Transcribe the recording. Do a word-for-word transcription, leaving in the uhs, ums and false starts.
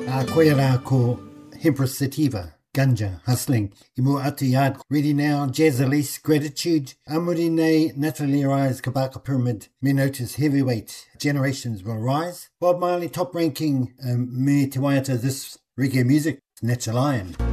A koera ko Hempress Sativa, Ganja, Hustling, Imu Atiyad, Ready Now, Jazz Elise, Gratitude, Amurine, Natalie Rise, Kabaka Pyramid, Me Notice, Heavyweight, Generations Will Rise, Bob Marley, Top Ranking, um, Me Tiwaiata, This Reggae Music, Natural Lion.